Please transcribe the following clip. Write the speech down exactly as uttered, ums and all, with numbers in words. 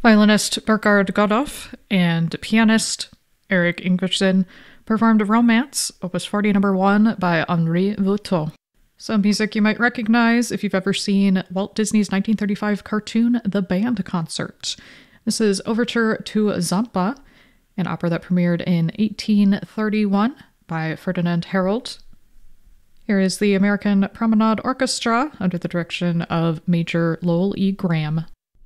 Violinist Burkhard Godov and pianist Eric Ingvarsson performed Romance, Opus forty number one by Henri Voutot. Some music you might recognize if you've ever seen Walt Disney's nineteen thirty-five cartoon The Band Concert. This is Overture to Zampa, an opera that premiered in eighteen thirty-one by Ferdinand Harold. Here is the American Promenade Orchestra under the direction of Major Lowell E. Graham.